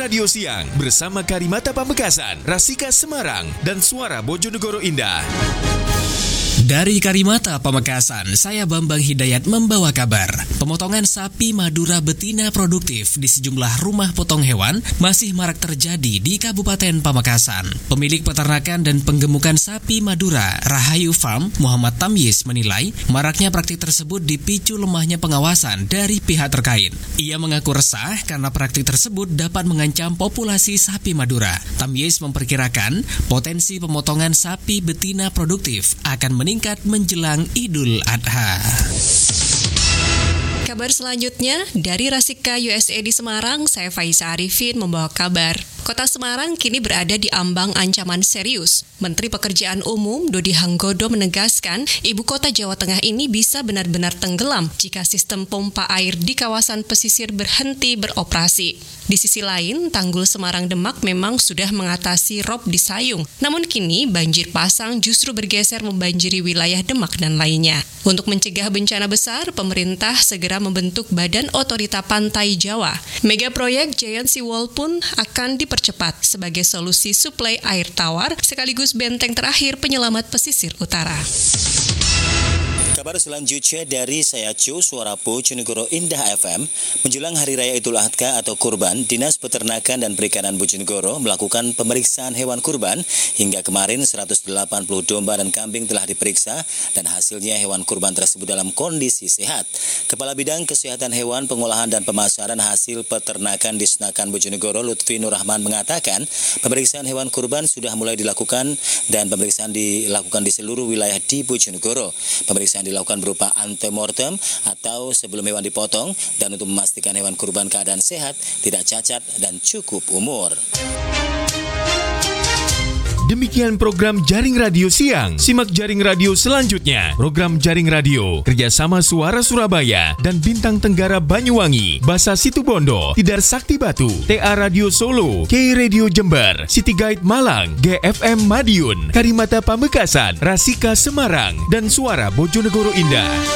Radio Siang bersama Karimata Pamekasan, Rasika Semarang, dan Suara Bojonegoro Indah. Dari Karimata Pamekasan, saya Bambang Hidayat membawa kabar. Pemotongan sapi Madura betina produktif di sejumlah rumah potong hewan masih marak terjadi di Kabupaten Pamekasan. Pemilik peternakan dan penggemukan sapi Madura, Rahayu Farm, Muhammad Tamyiz menilai maraknya praktik tersebut dipicu lemahnya pengawasan dari pihak terkait. Ia mengaku resah karena praktik tersebut dapat mengancam populasi sapi Madura. Tamyiz memperkirakan potensi pemotongan sapi betina produktif akan meningkat menjelang Idul Adha. Kabar selanjutnya dari Rasika USA di Semarang, saya Faiza Arifin membawa kabar. Kota Semarang kini berada di ambang ancaman serius. Menteri Pekerjaan Umum Dodi Hanggodo menegaskan, ibu kota Jawa Tengah ini bisa benar-benar tenggelam jika sistem pompa air di kawasan pesisir berhenti beroperasi. Di sisi lain, Tanggul Semarang Demak memang sudah mengatasi rob di Sayung. Namun kini banjir pasang justru bergeser membanjiri wilayah Demak dan lainnya. Untuk mencegah bencana besar, pemerintah segera membentuk Badan Otorita Pantai Jawa. Mega proyek Giant Sea Wall pun akan dipercepat sebagai solusi suplai air tawar sekaligus benteng terakhir penyelamat pesisir utara. Kabar selanjutnya dari saya Cu, Suara Bojonegoro Indah FM. Menjelang Hari Raya Idul Adha atau Kurban, Dinas Peternakan dan Perikanan Bojonegoro melakukan pemeriksaan hewan kurban. Hingga kemarin 180 domba dan kambing telah diperiksa dan hasilnya hewan kurban tersebut dalam kondisi sehat. Kepala Bidang Kesehatan Hewan, Pengolahan dan Pemasaran Hasil Peternakan Disnakan Bojonegoro, Lutfi Nurrahman mengatakan, pemeriksaan hewan kurban sudah mulai dilakukan dan pemeriksaan dilakukan di seluruh wilayah di Bojonegoro. Pemeriksaan dilakukan berupa antemortem atau sebelum hewan dipotong dan untuk memastikan hewan kurban keadaan sehat, tidak cacat dan cukup umur. Demikian program Jaring Radio Siang. Simak Jaring Radio selanjutnya. Program Jaring Radio kerjasama Suara Surabaya dan Bintang Tenggara Banyuwangi, Basa Situbondo, Tidar Sakti Batu, TA Radio Solo, K Radio Jember, City Guide Malang, GFM Madiun, Karimata Pamekasan, Rasika Semarang, dan Suara Bojonegoro Indah.